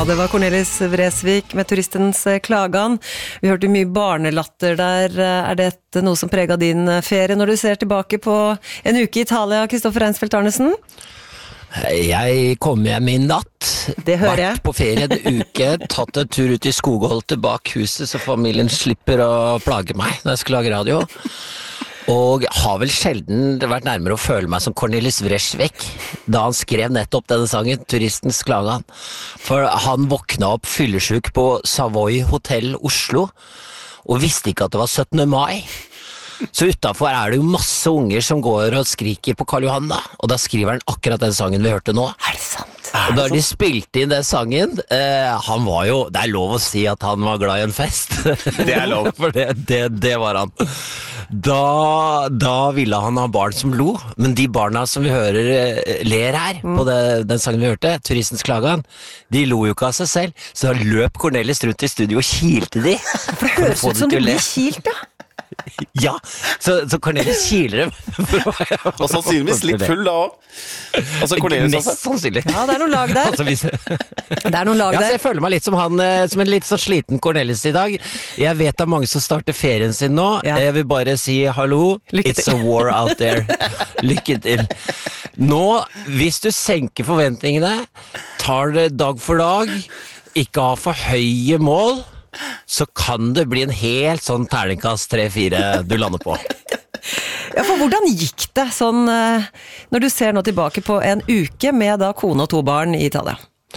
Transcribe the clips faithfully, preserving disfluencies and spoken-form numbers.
det var Cornelis Vreeswijk med turistens klagan. Vi hørte mye barnelatter der. Er dette noe som preget din ferie når du ser tilbake på en uke i Italia, Kristoffer Reinsfeldt Arnesen? Jeg kom hjem i natt. Det hører jeg. Vært på ferie en uke, tatt en tur ut i skogholtet bak huset, så familien slipper å plage meg når jeg skal lage radio. Og har vel sjelden vært nærmere å føle meg som Cornelis Vreeswijk da han skrev nettopp denne sangen, Turistens klagan. For han våkna opp fyllesyk på Savoy Hotel Oslo og visste ikke at det var syttende mai. Så utenfor er det jo masse unger som går og skriker på Karl Johan da, og da skriver han akkurat den sangen vi hørte nå. Er det sant? Og da de spilte inn den sangen, eh, han var jo, det er lov å si at han var glad i en fest. Det er lov. For det, det, det var han. Da, da ville han ha barn som lo, men de barna som vi hører eh, ler her, mm. på det, den sangen vi hørte, Turistens klagan, de lo jo ikke av seg selv, så da løp Cornelis rundt i studio og kilte de. For det høres ut som de blir kilt da. Ja, så, så Cornelis kiler dem. Og sannsynligvis litt full da også. Altså Cornelis også. Mest sannsynlig. Ja, det er noen lag der. Altså, hvis... Det er noen lag ja, der. Jeg føler meg litt som han, som en litt så sliten Cornelis i dag. Jeg vet det er mange som starter ferien sin nå. Ja. Jeg vil bare si hallo. It's a war out there. Lykke til. Nå, hvis du senker forventningene, tar det dag for dag, ikke har for høye mål, så kan det bli en helt sånn terningkast tre fire du lander på. Ja, for hvordan gikk det sånn, når du ser nå tilbake på en uke med da kone og to barn i Italia?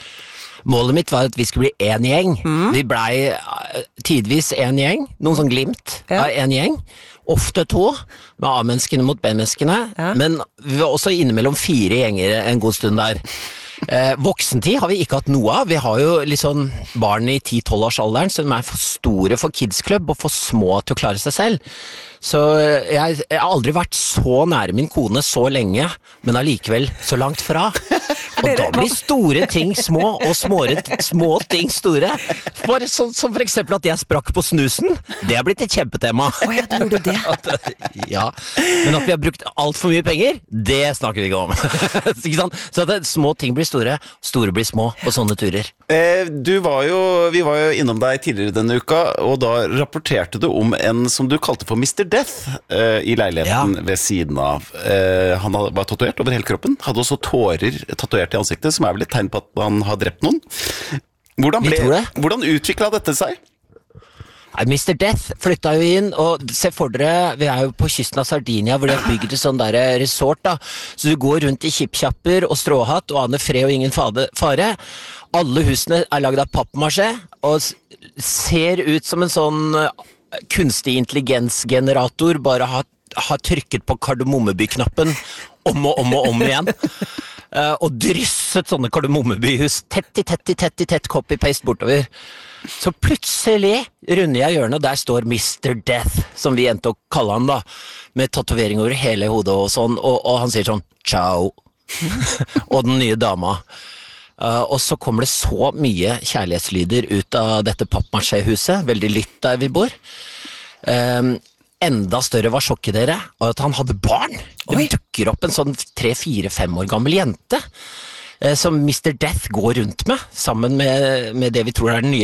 Målet mitt var at vi skulle bli en gjeng. Mm. Vi blei tidvis en gjeng, noen sånn glimt ja. Av en gjeng. Ofte to, med A-menneskene mot B-menneskene, ja. Men vi var også innimellom fire gjenger en god stund der. Eh, voksentid har vi ikke hatt noe av. Vi har jo liksom barn i ti tolv års alderen som er for store for kidsklubb og for små til å klare seg selv. Så jeg, jeg har aldri vært så nære min kone så lenge, men allikevel så langt fra. Og da blir store ting små, og småre, små ting store. For, så, som for eksempel at jeg sprakk på snusen, det har blitt et kjempetema. Å ja, du gjorde det. At, ja, men at vi har brukt alt for mye penger, det snakker vi ikke om. Ikke sant? Så at små ting blir store, store blir små på sånne turer. Eh, du var jo, vi var jo innom deg tidligere denne uka, og da rapporterte du om en som du kalte for mister Death eh, i leiligheten ja. Ved siden av. Eh, han var tatovert over hele kroppen, hadde også tårer tatovert i ansiktet, som er vel et tegn på at han har drept noen. Hvordan, ble, hvordan utviklet dette seg? mister Death flyttet jo inn, og se for dere, vi er jo på kysten av Sardinia, hvor de har bygd et sånn der resort da, så du går rundt i kjippkjapper og stråhatt, og aner fred og ingen fare. Alle husene er laget av pappmasjé, og ser ut som en sånn kunstig intelligensgenerator, bare har, har trykket på Kardemommeby-knappen om og om og om igjen. Uh, og drysset sånne Kardemommeby-hus tett i tett i tett i tett copy-paste bortover. Så plutselig runder jeg hjørnet, og der står mister Death, som vi endte å kalle han da, med tatovering over hele hodet og sånn, og, og han sier sånn, ciao, og den nye dama. Uh, og så kommer det så mye kjærlighetslyder ut av dette pappmasjé-huset, veldig lytt der vi bor. Um, enda større var sjokket dere, og at han hadde barn. Det Oi. Dukker opp en sånn tre fire fem år gammel jente, uh, som mister Death går rundt med, sammen med, med det vi tror er den nye